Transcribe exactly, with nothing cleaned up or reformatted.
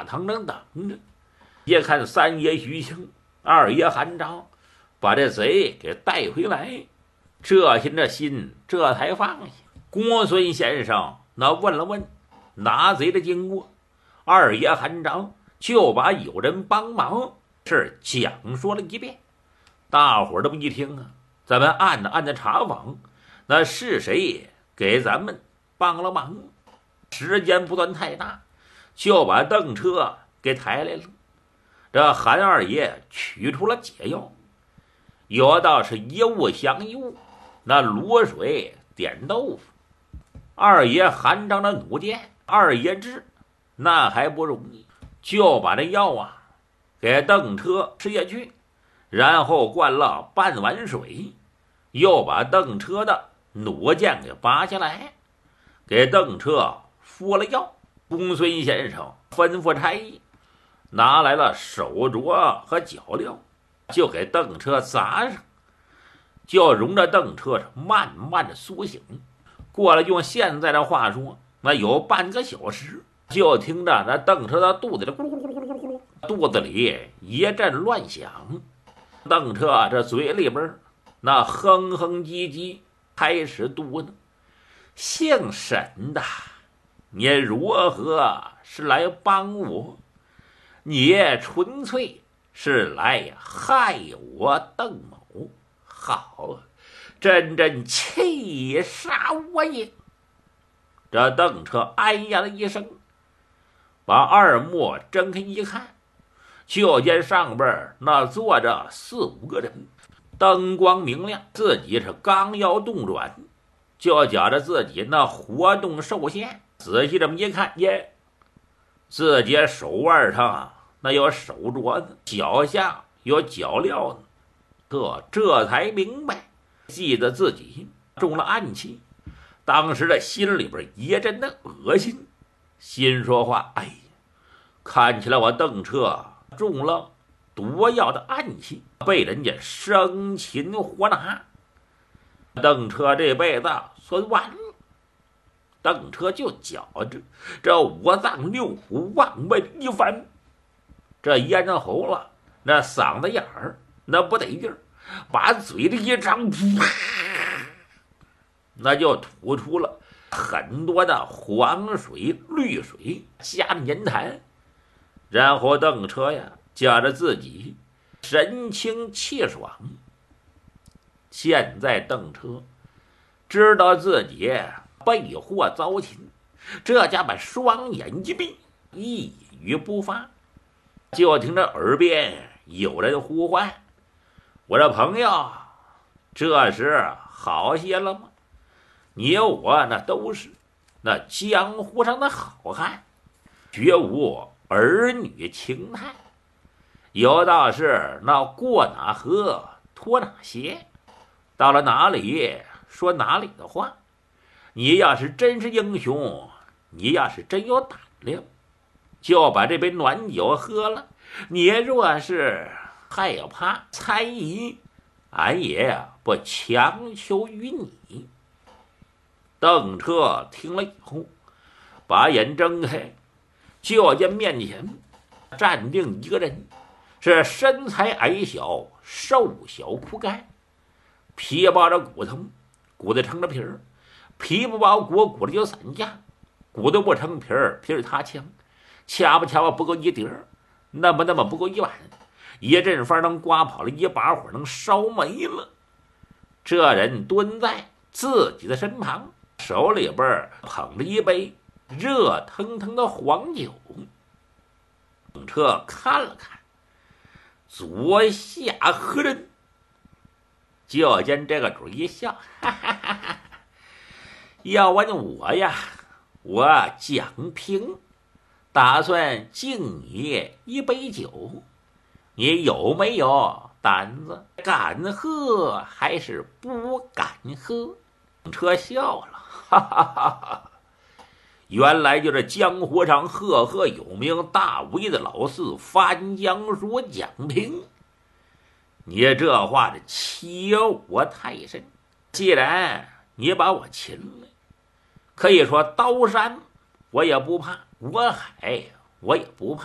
堂上等着。一看三爷徐庆，二爷韩昭把这贼给带回来，这心这心这才放下。公孙先生那问了问拿贼的经过，二爷韩昭就把有人帮忙是讲说了一遍。大伙儿这么一听啊，咱们暗暗的查访，那是谁给咱们帮了忙？时间不算太大，就把邓车给抬来了。这韩二爷取出了解药，有道是一物降一物，那卤水点豆腐。二爷韩章的弩箭，二爷治那还不容易，就把这药啊给邓车吃下去，然后灌了半碗水，又把邓车的弩箭给拔下来，给邓车敷了药。公孙先生吩咐差役拿来了手镯和脚镣，就给邓车砸上，就容着邓车慢慢的苏醒。过了用现在的话说，那有半个小时，就听着那邓车的肚子里咕噜咕噜咕噜咕噜咕噜，肚子里一阵乱响。邓车这嘴里边那哼哼唧唧开始嘟囔：“姓沈的，你如何是来帮我？你纯粹是来害我邓某，好，真真气杀我也！”这邓车哎呀了一声，把二目睁开一看，就见上边那坐着四五个人，灯光明亮，自己是刚要动转，就觉着自己那活动受限。仔细这么一看，耶，自己手腕上那有手镯子，脚下有脚镣子，这这才明白，记得自己中了暗器。当时的心里边一阵的恶心，心说话：哎呀，看起来我邓车中了毒药的暗器，被人家生擒活拿。邓车这辈子说完了。邓车就觉着这五脏六腑往外一翻，这咽着喉了，那嗓子眼儿那不得劲儿，把嘴里一张，那就吐出了很多的黄水绿水加粘痰。然后邓车呀觉着自己神清气爽。现在邓车知道自己被祸遭擒，这家把双眼一闭，一语不发。就听着耳边有人呼唤：“我这朋友，这时好些了吗？你我那都是那江湖上的好汉，绝无儿女情态。有道是那过哪河脱哪鞋，到了哪里说哪里的话。你要是真是英雄，你要是真有胆量，就把这杯暖酒喝了。你若是害怕猜疑，俺也不强求于你。”邓车听了以后，把眼睁开，就见面前站定一个人，是身材矮小，瘦小枯干，皮包着骨头，骨头成了皮儿，皮不包骨，骨头就散架，骨头不成皮儿，皮儿塌枪，掐吧掐吧不够一碟儿，那么那么不够一碗，一阵风能刮跑了，一把火能烧没了。这人蹲在自己的身旁，手里边捧着一杯热腾腾的黄酒。邓车看了看，左下何人？就见这个主一笑，哈哈哈哈，要问我呀，我蒋平打算敬你一杯酒，你有没有胆子？敢喝还是不敢喝？邓车笑了，哈哈哈哈，原来就是江湖上赫赫有名大威的老四翻江说蒋平。你这话是欺我太甚，既然你把我擒了，可以说刀山我也不怕，我海我也不怕，